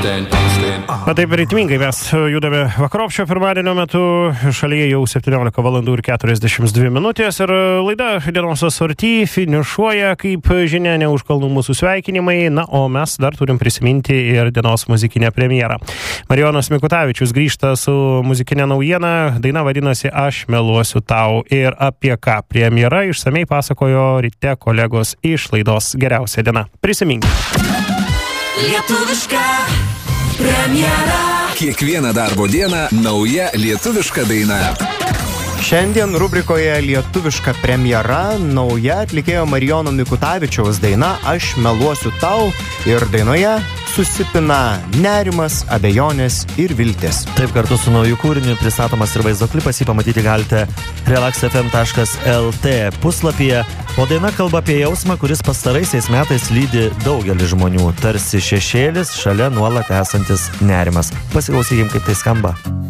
Na taip, ritmingai mes judame vakarop šio pirmadienio metu, šalyje jau 17 valandų ir 42 minutės ir laida Dienos asorty finišuoja, kaip žinia, ne už kalnų mūsų sveikinimai, na, o mes dar turim prisiminti ir dienos muzikinę premjerą. Marijonas Mikutavičius grįžta su muzikinė naujiena, daina vadinasi Aš meluosiu tau ir apie ką premjera išsamei pasakojo ryte kolegos iš laidos Geriausia diena. Prisiminkime. Lietuviška premjera. Kiekvieną darbo dieną nauja lietuviška daina. Šiandien rubrikoje Lietuviška premjera nauja atlikėjo Marijono Mikutavičiaus daina Aš meluosiu tau ir dainoje susipina nerimas, abejonės ir viltis. Taip, kartu su nauju kūriniu pristatomas ir vaizdo klipas, jį pamatyti galite relaxfm.lt puslapyje, o daina kalba apie jausmą, kuris pastaraisiais metais lydi daugelį žmonių, tarsi šešėlis šalia nuolat esantis nerimas. Pasiklausykim, kaip tai skamba.